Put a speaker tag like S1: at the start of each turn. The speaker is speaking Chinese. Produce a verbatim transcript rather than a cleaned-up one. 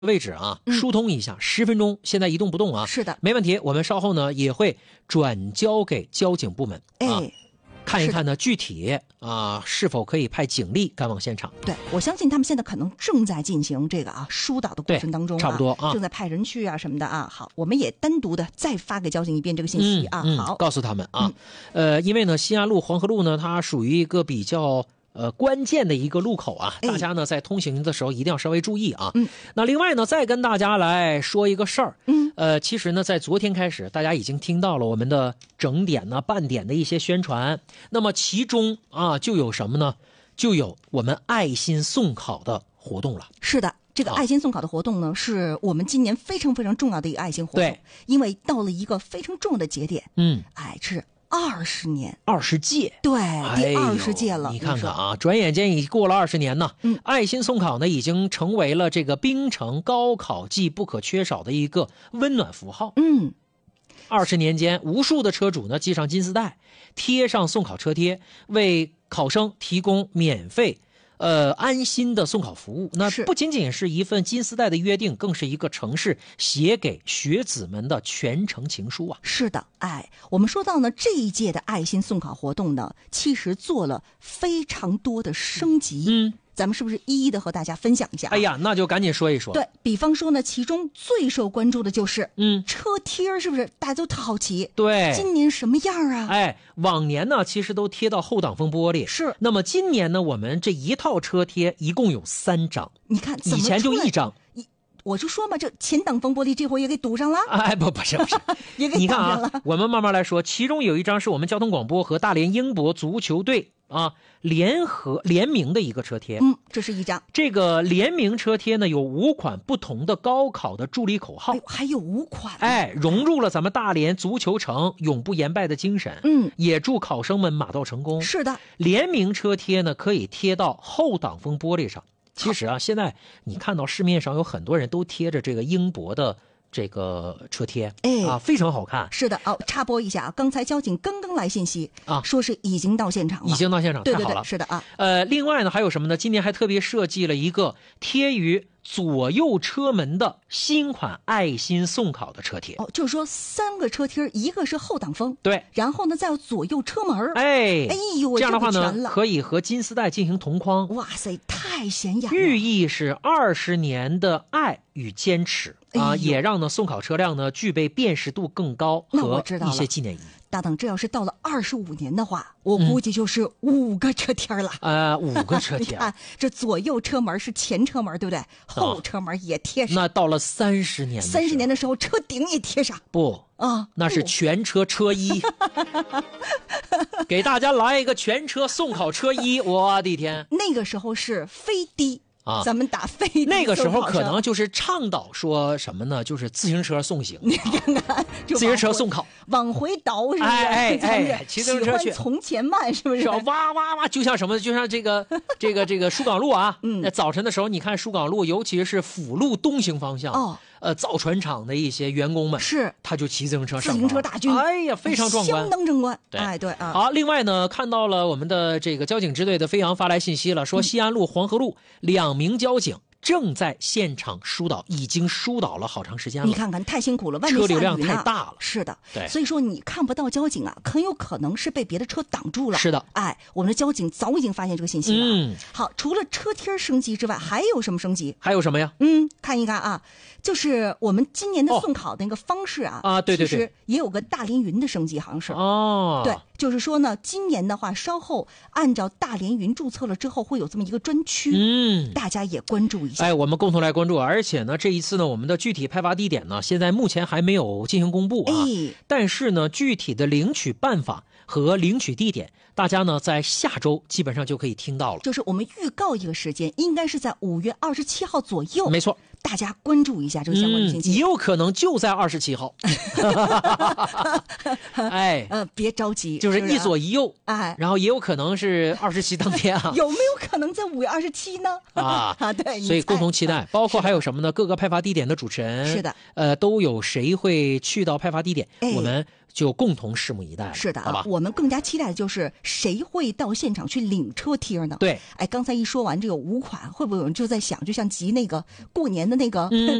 S1: 位置啊，疏通一下，十、嗯、分钟，现在一动不动啊。
S2: 是的，
S1: 没问题。我们稍后呢也会转交给交警部门啊，
S2: 哎，
S1: 看一看呢具体啊是否可以派警力赶往现场。
S2: 对，我相信他们现在可能正在进行这个啊疏导的过程当中、啊，
S1: 差不多啊，
S2: 正在派人去啊什么的啊。好，我们也单独的再发给交警一遍这个信息啊。
S1: 嗯嗯、
S2: 好，
S1: 告诉他们啊，
S2: 嗯、
S1: 呃，因为呢西安路、黄河路呢，它属于一个比较。呃，关键的一个路口啊，大家呢在通行的时候一定要稍微注意啊。
S2: 嗯，
S1: 那另外呢，再跟大家来说一个事儿。
S2: 嗯，
S1: 呃，其实呢，在昨天开始，大家已经听到了我们的整点呢、半点的一些宣传。那么其中啊，就有什么呢？就有我们爱心送考的活动了。
S2: 是的。这个爱心送考的活动呢、啊，是我们今年非常非常重要的一个爱心活动。
S1: 对，
S2: 因为到了一个非常重要的节点。
S1: 嗯，
S2: 哎，是。二十年，
S1: 二十届，
S2: 对，第二十届了、
S1: 哎。你看看啊，转眼间已过了二十年呢。
S2: 嗯，
S1: 爱心送考呢，已经成为了这个冰城高考季不可缺少的一个温暖符号。
S2: 嗯，
S1: 二十年间，无数的车主呢系上金丝带，贴上送考车贴，为考生提供免费。呃，安心的送考服务，那不仅仅是一份金丝带的约定，更是一个城市写给学子们的全程情书啊！
S2: 是的，哎，我们说到呢，这一届的爱心送考活动呢，其实做了非常多的升级。
S1: 嗯。
S2: 咱们是不是一一的和大家分享一下？
S1: 哎呀，那就赶紧说一说。
S2: 对，比方说呢，其中最受关注的就是
S1: 嗯
S2: 车贴，是不是？大家都特好奇。
S1: 对，
S2: 今年什么样啊？
S1: 哎，往年呢其实都贴到后挡风玻璃，
S2: 是。
S1: 那么今年呢，我们这一套车贴一共有三张。
S2: 你看，
S1: 以前就一张。
S2: 我就说嘛，这前挡风玻璃这回也给堵上了。
S1: 哎，不，不是，不是，
S2: 也给挡上了。
S1: 你看啊，我们慢慢来说，其中有一张是我们交通广播和大连英博足球队啊联合联名的一个车贴。
S2: 嗯，这是一张。
S1: 这个联名车贴呢，有五款不同的高考的助力口号，
S2: 哎、还有五款、啊，
S1: 哎，融入了咱们大连足球城永不言败的精神。
S2: 嗯，
S1: 也祝考生们马到成功。
S2: 是的，
S1: 联名车贴呢，可以贴到后挡风玻璃上。其实啊，现在你看到市面上有很多人都贴着这个英博的这个车贴，
S2: 哎
S1: 啊，非常好看。
S2: 是的，哦，插播一下，刚才交警刚刚来信息
S1: 啊，
S2: 说是已经到现场了，
S1: 已经到现场，
S2: 对对对，
S1: 太好了。
S2: 是的啊。
S1: 呃，另外呢，还有什么呢？今年还特别设计了一个贴于左右车门的新款爱心送考的车贴。
S2: 哦，就是说三个车贴，一个是后挡风，
S1: 对，
S2: 然后呢再有左右车门。
S1: 哎，
S2: 哎呦，
S1: 这样的话
S2: 呢，
S1: 可以和金丝带进行同框。
S2: 哇塞，太显眼了！
S1: 寓意是二十年的爱与坚持啊、
S2: 哎，
S1: 也让呢送考车辆呢具备辨识度更高和一些纪念意义。
S2: 大等，这要是到了二十五年的话，我估计就是五个车贴了。
S1: 呃，五个车贴。
S2: 你看，这左右车门是前车门，对不对？后车门也贴上。
S1: 那到了三十年，
S2: 三十年的时候，车顶也贴上。
S1: 不
S2: 啊，
S1: 那是全车车衣。给大家来一个全车送考车衣，我的天！
S2: 那个时候是飞的。
S1: 啊，
S2: 咱们打飞的
S1: 那个时候可能就是倡导说什么呢？就是自行车送行，
S2: 你看看，
S1: 自行车送考，
S2: 往回倒是不是？
S1: 哎哎哎，骑自行车去，
S2: 从前慢是不是？
S1: 哇哇哇，就像什么？就像这个这个这个疏港路啊，嗯，早晨的时候，你看疏港路，尤其是辅路东行方向，
S2: 哦，
S1: 呃，造船厂的一些员工们
S2: 是，
S1: 他就骑自行车上，
S2: 自行车大军，
S1: 哎呀，非常壮观，
S2: 相当壮观。
S1: 对，
S2: 哎对啊。
S1: 好，另外呢，看到了我们的这个交警支队的飞扬发来信息了，说西安路、黄河路两名交警正在现场疏导，已经疏导了好长时间了。
S2: 你看看，太辛苦了，外面
S1: 车流量太大了。
S2: 是的，
S1: 对，
S2: 所以说你看不到交警啊，很有可能是被别的车挡住了。
S1: 是的，
S2: 哎，我们的交警早已经发现这个信息了。
S1: 嗯，
S2: 好，除了车贴升级之外，还有什么升级？
S1: 还有什么呀？
S2: 嗯，看一看啊，就是我们今年的送考的那个方式啊，
S1: 哦、啊，对对对，
S2: 其实也有个大连云的升级，好像是。
S1: 哦，
S2: 对，就是说呢，今年的话，稍后按照大连云注册了之后，会有这么一个专区，
S1: 嗯，
S2: 大家也关注一下。
S1: 哎，我们共同来关注，而且呢，这一次呢，我们的具体派发地点呢，现在目前还没有进行公布啊。
S2: 哎，
S1: 但是呢，具体的领取办法和领取地点，大家呢在下周基本上就可以听到了。
S2: 就是我们预告一个时间，应该是在五月二十七号左右。
S1: 没错，
S2: 大家关注一下这个相关的信息。
S1: 嗯、也有可能就在二十七号。哎，
S2: 呃，别着急，
S1: 就是一左一右，
S2: 哎，
S1: 然后也有可能是二十七当天啊。
S2: 有没有可能在五月二十七呢？
S1: 啊
S2: 啊，对，
S1: 所以共同期待，包括还有什么呢？各个派发地点的主持人
S2: 是的，
S1: 呃，都有谁会去到派发地点？
S2: 哎、
S1: 我们就共同拭目以待了。
S2: 是的啊，
S1: 好吧，
S2: 我们更加期待的就是谁会到现场去领车贴呢？
S1: 对，
S2: 哎，刚才一说完这个五款，会不会有人就在想，就像集那个过年的那个。
S1: 嗯